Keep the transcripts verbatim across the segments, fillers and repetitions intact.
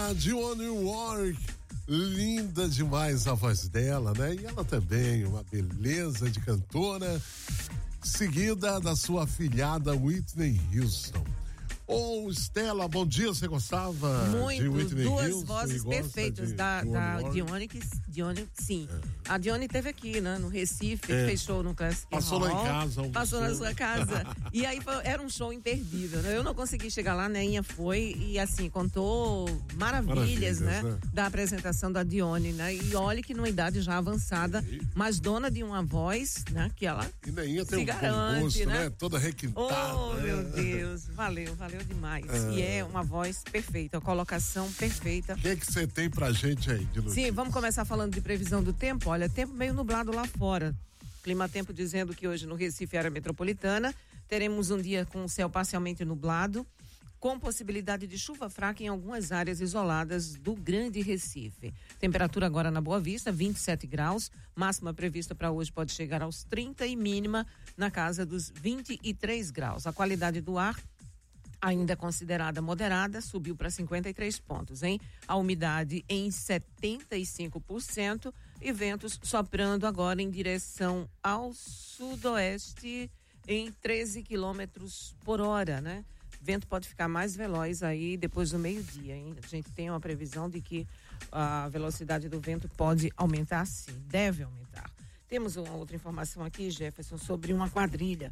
A Dionne Warwick, linda demais a voz dela, né? E ela também, uma beleza de cantora, seguida da sua afilhada Whitney Houston. Ô, oh, Estela, bom dia, você gostava muito, de Whitney duas Houston, vozes perfeitas de da, da Dionne, que, Dionne, sim. É. A Dionne esteve aqui, né, no Recife, é. fechou no Classic Passou Hall, lá em casa. Um passou show. na sua casa. E aí foi, era um show imperdível, né? Eu não consegui chegar lá, a Neinha foi e assim, contou maravilhas, maravilhas né, né, da apresentação da Dionne, né? E olha que numa idade já avançada, e... mas dona de uma voz, né, que ela e Neinha tem se um garante, gosto, né? né? Toda requintada. Oh, meu Deus, valeu, valeu demais. É. E é uma voz perfeita, a colocação perfeita. O que é que você tem pra gente aí de notícias? Sim, vamos começar falando de previsão do tempo. Olha, tempo meio nublado lá fora. Clima-tempo dizendo que hoje no Recife, área metropolitana, teremos um dia com o céu parcialmente nublado, com possibilidade de chuva fraca em algumas áreas isoladas do Grande Recife. Temperatura agora na Boa Vista, vinte e sete graus, máxima prevista para hoje pode chegar aos trinta e mínima na casa dos vinte e três graus. A qualidade do ar ainda considerada moderada, subiu para cinquenta e três pontos, hein? A umidade em setenta e cinco por cento e ventos soprando agora em direção ao sudoeste em treze quilômetros por hora, né? Vento pode ficar mais veloz aí depois do meio-dia, hein? A gente tem uma previsão de que a velocidade do vento pode aumentar, sim, deve aumentar. Temos uma outra informação aqui, Jefferson, sobre uma quadrilha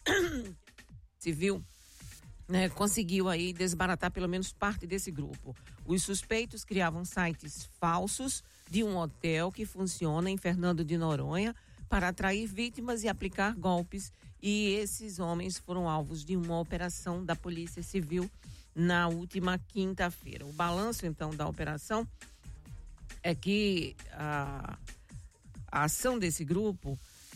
civil, né, conseguiu aí desbaratar pelo menos parte desse grupo. Os suspeitos criavam sites falsos de um hotel que funciona em Fernando de Noronha para atrair vítimas e aplicar golpes, e esses homens foram alvos de uma operação da Polícia Civil na última quinta-feira. O balanço então da operação é que a, a ação desse grupo,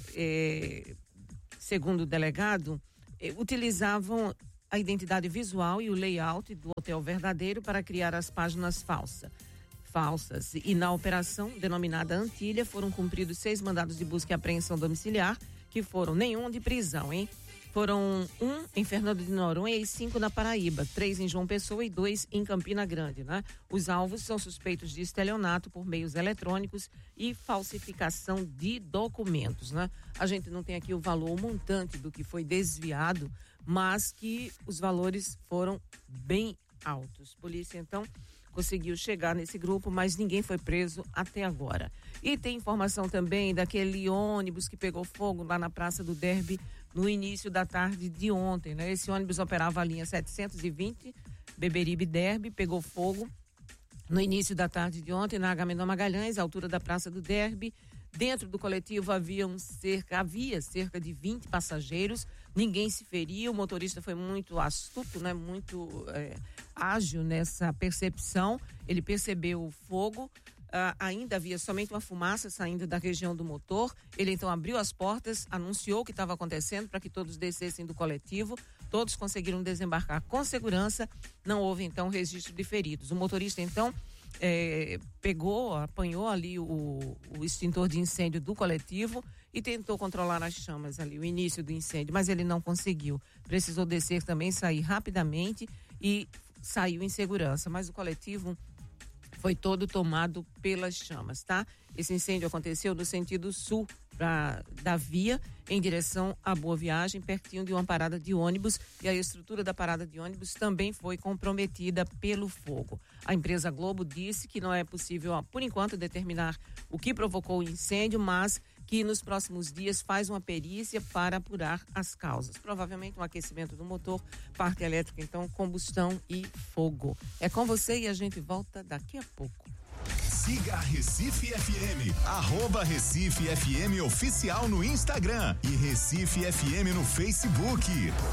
é, segundo o delegado, é, utilizavam a identidade visual e o layout do hotel verdadeiro para criar as páginas falsas. falsas. E na operação, denominada Antilha, foram cumpridos seis mandados de busca e apreensão domiciliar, que foram nenhum de prisão, hein? Foram um em Fernando de Noronha e cinco na Paraíba, três em João Pessoa e dois em Campina Grande, né? Os alvos são suspeitos de estelionato por meios eletrônicos e falsificação de documentos, né? A gente não tem aqui o valor, o montante do que foi desviado, mas que os valores foram bem altos. Polícia, então, conseguiu chegar nesse grupo, mas ninguém foi preso até agora. E tem informação também daquele ônibus que pegou fogo lá na Praça do Derby no início da tarde de ontem, né? Esse ônibus operava a linha setecentos e vinte, Beberibe Derby, pegou fogo no início da tarde de ontem na Agamenon Magalhães, altura da Praça do Derby. Dentro do coletivo haviam cerca, havia cerca de vinte passageiros, ninguém se feriu, o motorista foi muito astuto, né? Muito é, ágil nessa percepção, ele percebeu o fogo, ah, ainda havia somente uma fumaça saindo da região do motor, ele então abriu as portas, anunciou o que estava acontecendo para que todos descessem do coletivo, todos conseguiram desembarcar com segurança, não houve então registro de feridos. O motorista então É, pegou, apanhou ali o, o extintor de incêndio do coletivo e tentou controlar as chamas ali, o início do incêndio, mas ele não conseguiu. Precisou descer também, sair rapidamente e saiu em segurança, mas o coletivo foi todo tomado pelas chamas, tá? Esse incêndio aconteceu no sentido sul pra, da via, em direção à Boa Viagem, pertinho de uma parada de ônibus, e a estrutura da parada de ônibus também foi comprometida pelo fogo. A empresa Globo disse que não é possível, ó, por enquanto, determinar o que provocou o incêndio, mas que nos próximos dias faz uma perícia para apurar as causas. Provavelmente um aquecimento do motor, parte elétrica, então combustão e fogo. É com você e a gente volta daqui a pouco. Siga a Recife F M, arroba Recife F M oficial no Instagram e Recife F M no Facebook.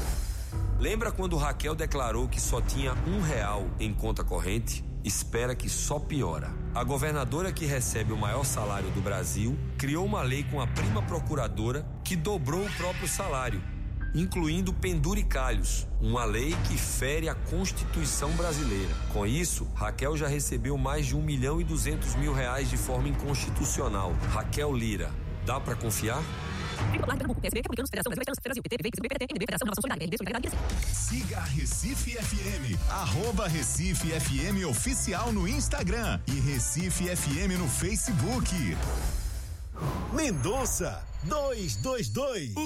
Lembra quando Raquel declarou que só tinha um real em conta corrente? Espera que só piora. A governadora, que recebe o maior salário do Brasil, criou uma lei com a prima procuradora que dobrou o próprio salário, incluindo penduricalhos, uma lei que fere a Constituição brasileira. Com isso, Raquel já recebeu mais de um milhão e duzentos mil reais de forma inconstitucional. Raquel Lira, dá pra confiar? Siga a Recife F M, arroba Recife F M oficial no Instagram e Recife F M no Facebook. Mendonça duzentos e vinte e dois.